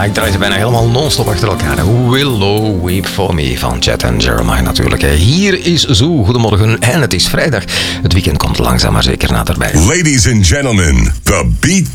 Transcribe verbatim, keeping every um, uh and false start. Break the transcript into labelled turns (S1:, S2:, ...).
S1: Ja, ik draai ze bijna helemaal non-stop achter elkaar. Willow Weep For Me van Chet en Jeremiah natuurlijk. Hier is Zoo, goedemorgen. En het is vrijdag. Het weekend komt langzaam maar zeker naderbij.
S2: Ladies and gentlemen, the beat